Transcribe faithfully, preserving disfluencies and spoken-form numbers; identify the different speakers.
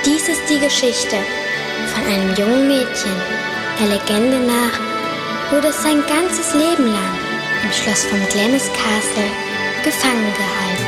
Speaker 1: Dies ist die Geschichte von einem jungen Mädchen. Der Legende nach wurde es sein ganzes Leben lang im Schloss von Glennis Castle gefangen gehalten.